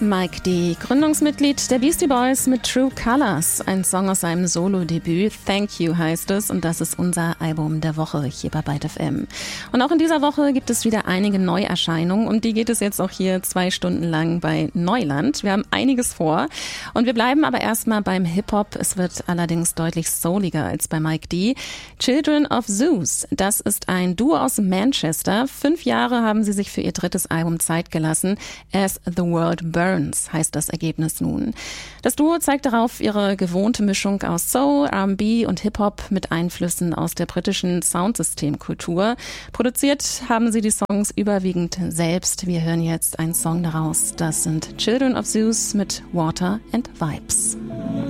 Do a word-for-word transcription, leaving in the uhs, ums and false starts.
Mike D., Gründungsmitglied der Beastie Boys mit True Colors, ein Song aus seinem Solo-Debüt. Thank You heißt es und das ist unser Album der Woche hier bei Byte F M. Und auch in dieser Woche gibt es wieder einige Neuerscheinungen, um die geht es jetzt auch hier zwei Stunden lang bei Neuland. Wir haben einiges vor und wir bleiben aber erstmal beim Hip-Hop. Es wird allerdings deutlich souliger als bei Mike D. Children of Zeus, das ist ein Duo aus Manchester. Fünf Jahre haben sie sich für ihr drittes Album Zeit gelassen. As the World Burns heißt das Ergebnis nun. Das Duo zeigt darauf ihre gewohnte Mischung aus Soul, R and B und Hip-Hop mit Einflüssen aus der britischen Soundsystemkultur. Produziert haben sie die Songs überwiegend selbst. Wir hören jetzt einen Song daraus. Das sind Children of Zeus mit Water and Vibes.